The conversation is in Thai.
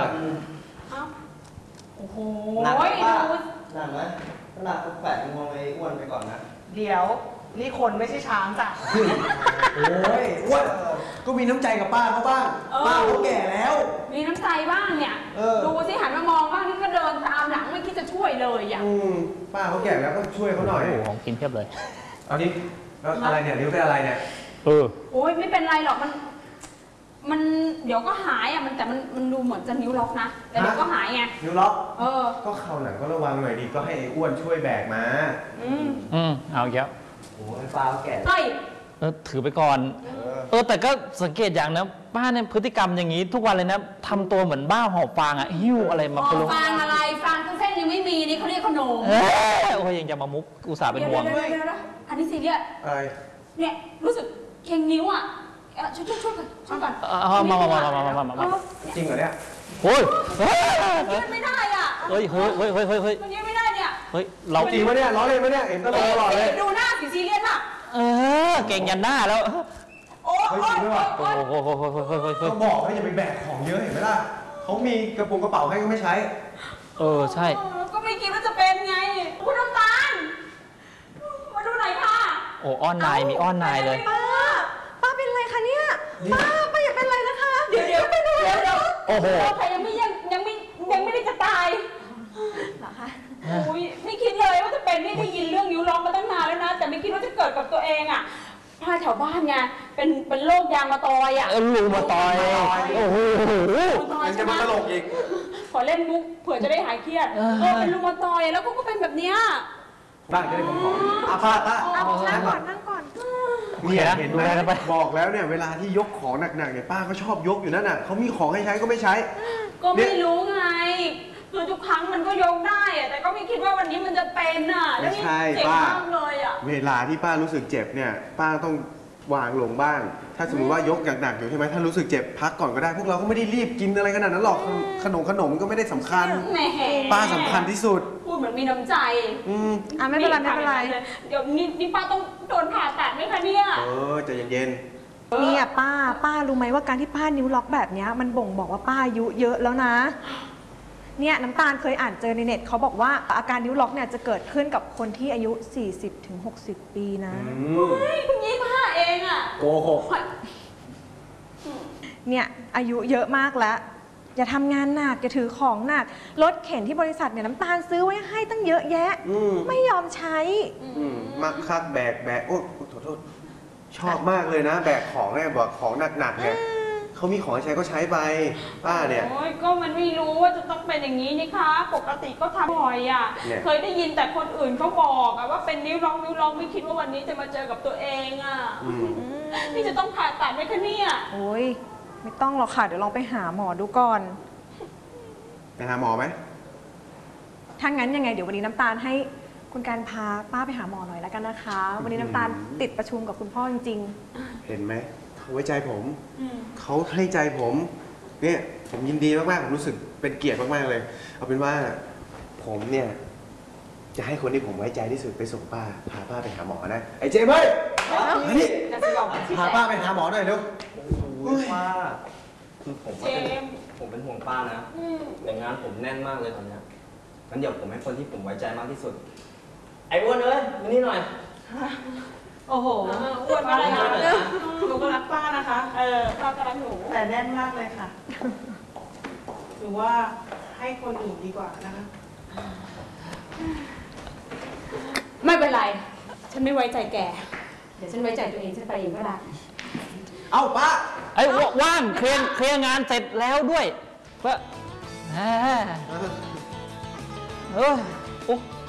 ล่ะโอ้โหหนักไหมหนักไหมหนักแปะมองไอ้อ้วนไปก่อนนะเดี๋ยวนี่คนไม่ใช่ช้างจ้ะโอ้ยอ้วนก็มีน้ำใจกับป้าเขาบ้างป้าเขาแก่แล้วมีน้ำใจบ้างเนี่ยดูสิหันมามองบ้างนี่ก็เดินตามหลังไม่คิดจะช่วยเลยอ่ะป้าเขาแก่แล้วก็ช่วยเขาหน่อยของกินเพียบเลยเอาดิอะไรเนี่ยนิ้วเป็นอะไรเนี่ยโอ้ยไม่เป็นไรหรอกมันเดี๋ยวก็หายอ่ะแต่มันดูเหมือนจะนิ้วล็อกนะแต่เดี๋ยวก็หายไงนิ้วล็อกก็เข่าหนังก็ระวังหน่อยดิก็ให้อ้วนช่วยแบกมาเอาเยอะโอ้ยป้าแก่ถือไปก่อนแต่ก็สังเกตอย่างนะป้าเนี่ยพฤติกรรมอย่างนี้ทุกวันเลยนะทำตัวเหมือนบ้าหอบฟางอ่ะหิ้วอะไรมาหอบฟางอะไรฟางเส้นยังไม่มีนี่เขาเรียกขนมโอ้ยยังจะมามุกอุตส่าห์เป็นห่วงอันนี้ซีเรียสอะไรเนี่ยรู้สึกเค็งนิ้วอ่ะช่วยก่อนมาจริงเหรอเนี่ยโอ้ยยืนไม่ได้อ่ะเฮ้ยมันยืนไม่ได้เนี่ยเฮ้ยเราจริงปะเนี่ยล้อเล่นปะเนี่ยเห็นตลอดเลยดูหน้าสีซีเรียสอ่ะเก่งยันหน้าแล้วโอ้ก็บอกให้อย่าไปแบกของเยอะเห็นไหมล่ะเขามีกระเป๋าให้ก็ไม่ใช้ใช่ก็ไม่คิดว่าจะเป็นไงคุณน้ำตาลมาดูหน่อยค่ะอ้อนนายมีอ้อนนายเลยป้าเป็นอะไรคะเนี่ยป้าอย่าเป็นอะไรนะคะเดี๋ยวโอ้โหใครยังไม่ได้จะตายเหรอคะโอ้ยไม่คิดเลยว่าจะเป็นนี่ได้ยินเรื่องนิ้วล็อกมาตั้งนานแล้วนะแต่ไม่คิดว่าจะเกิดกับตัวเองอ่ะพาแถวบ้านไงเป็นโรคยางมะตอยอ่ะรูมาตอยโอ้โหมันจะมาตลกอีกขอเล่นมุกเผื่อจะได้หายเครียดเป็นรูมาตอยแล้วก็เป็นแบบเนี้ยบ้างจะได้ผมขอพาต้านั่งก่อนเนี่ยเห็นไหมบอกแล้วเนี่ยเวลาที่ยกของหนักๆเนี่ยป้าก็ชอบยกอยู่นั่นน่ะเขามีของให้ใช้ก็ไม่ใช้ก็ไม่รู้ไงคือทุกครั้งมันก็ยกได้อะแต่ก็ไม่คิดว่าวันนี้มันจะเป็นอ่ะไม่ใช่ป้าเวลาที่ป้ารู้สึกเจ็บเนี่ยป้าต้องวางลงบ้างถ้าสมมติว่ายกหนักๆอยู่ใช่ไหมถ้ารู้สึกเจ็บพักก่อนก็ได้พวกเราก็ไม่ได้รีบกินอะไรขนาดนั้นหรอกขนมก็ไม่ได้สำคัญป้าสำคัญที่สุดพูดเหมือนมีน้ำใจไม่เป็นไรเดี๋ยวนี่ป้าต้องโดนผ่าตัดไหมคะเนี่ยใจเย็นเนี่ยป้ารู้ไหมว่าการที่ป้านิ้วล็อกแบบนี้มันบ่งบอกว่าป้าอายุเยอะแล้วนะเนี่ยน้ำตาลเคยอ่านเจอในเน็ตเขาบอกว่าอาการนิ้วล็อกเนี่ยจะเกิดขึ้นกับคนที่อายุ 40-60 ปีนะเฮ้ยคุณ25เองอ่ะโกหกเนี่ยอายุเยอะมากแล้วอย่าทำงานหนักอย่าถือของหนักรถเข็นที่บริษัทเนี่ยน้ำตาลซื้อไว้ให้ตั้งเยอะแยะไม่ยอมใช้มักคักแบกโอ้โทษชอบมากเลยนะแบกของเนี่ยบอกของหนักเนี่ยเขามีของใช้ก็ใช้ไปป้าเนี่ยโอ้ยก็มันไม่รู้ว่าจะต้องเป็นอย่างนี้นี่คะปกติก็ทำบ่อยอ่ะเคยได้ยินแต่คนอื่นเขาบอกว่าเป็นนิ้วล็อกไม่คิดว่าวันนี้จะมาเจอกับตัวเองอ่ะนี่จะต้องผ่าตัดไหมคะเนี่ยโอ้ยไม่ต้องหรอกค่ะเดี๋ยวลองไปหาหมอดูก่อนไปหาหมอไหมถ้างั้นยังไงเดี๋ยววันนี้น้ำตาลให้คุณการพาป้าไปหาหมอหน่อยแล้วกันนะคะวันนี้น้ำตาลติดประชุมกับคุณพ่อจริงๆเห็นไหมเขาไว้ใจผมเขาให้ใจผมเนี่ยผมยินดีมากๆผมรู้สึกเป็นเกียรติมากๆเลยเอาเป็นว่าผมเนี่ยจะให้คนที่ผมไว้ใจที่สุดไปส่งป้าพาป้าไปหาหมอนะไอ้เจมส์นี่พาป้าไปหาหมอหน่อยเร็วป้าคือผมเป็นห่วงป้านะแต่งานผมแน่นมากเลยตอนนี้งั้นเดี๋ยวผมให้คนที่ผมไว้ใจมากที่สุดไอ้อ้วนเลยมานี่หน่อยโอ้โหอ้วนมากเลยนะหนูก็รักป้านะคะป้าก็รักหนูแต่แน่นมากเลยค่ะหรือว่าให้คนอื่นดีกว่านะคะไม่เป็นไรฉันไม่ไว้ใจแกเดี๋ยวฉันไว้ใจตัวเองฉันไปเองก็ได้เอาป้าว่างเคลียร์งานเสร็จแล้วด้วยป้าโอ้